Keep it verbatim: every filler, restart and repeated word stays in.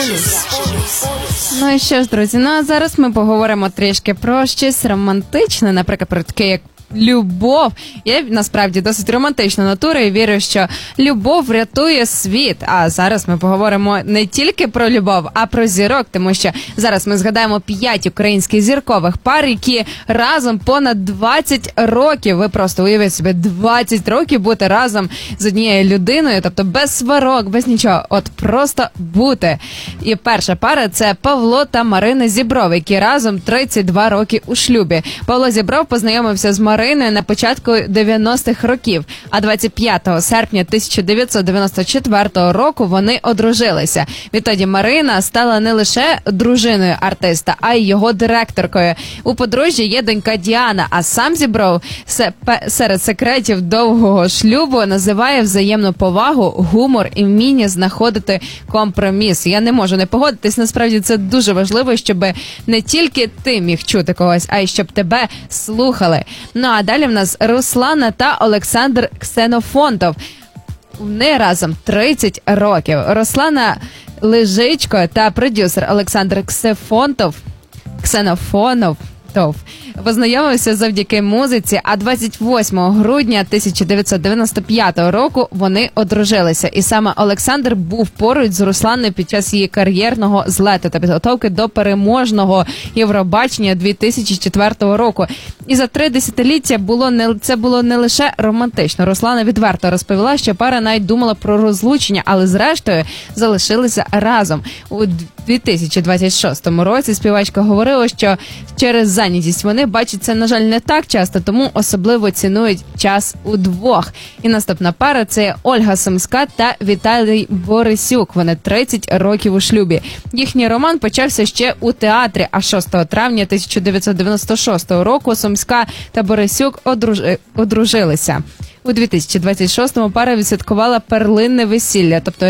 Ну і що ж, друзі, ну а зараз ми поговоримо трішки про щось романтичне, наприклад, про таке, як любов. Я насправді досить романтична натура і вірю, що любов врятує світ. А зараз ми поговоримо не тільки про любов, а про зірок, тому що зараз ми згадаємо п'ять українських зіркових пар, які разом понад двадцять років. Ви просто уявіть собі, двадцять років бути разом з однією людиною, тобто без сварок, без нічого, от просто бути. І перша пара – це Павло та Марина Зібров, які разом тридцять два роки у шлюбі. Павло Зібров познайомився з Мариною на початку дев'яностих років, а двадцять п'ятого серпня тисяча дев'ятсот дев'яносто четвертого року вони одружилися. Відтоді Марина стала не лише дружиною артиста, а й його директоркою. У подружжя є донька Діана, а сам Зібров серед секретів довгого шлюбу називає взаємну повагу, гумор і вміння знаходити компроміс. Я не можу не погодитись, насправді це дуже важливо, щоб не тільки ти міг чути когось, а й щоб тебе слухали. Ну а далі в нас Руслана та Олександр Ксенофонтов. Вони разом тридцять років. Руслана Лежичко та продюсер Олександр Ксефонтов, Ксенофонов, познайомилися завдяки музиці, а двадцять восьмого грудня тисяча дев'ятсот дев'яносто п'ятого року вони одружилися. І саме Олександр був поруч з Русланою під час її кар'єрного злету та підготовки до переможного Євробачення дві тисячі четвертого року. І за три десятиліття було не, це було не лише романтично. Руслана відверто розповіла, що пара навіть думала про розлучення, але зрештою залишилися разом. У дві тисячі двадцять шостому році співачка говорила, що через зайнятість вони бачаться, на жаль, не так часто, тому особливо цінують час удвох. І наступна пара – це Ольга Сумська та Віталій Борисюк. Вони тридцять років у шлюбі. Їхній роман почався ще у театрі, а шостого травня тисяча дев'ятсот дев'яносто шостого року Сумська та Борисюк одружи... одружилися. У дві тисячі двадцять шостому пара відсвяткувала перлинне весілля, тобто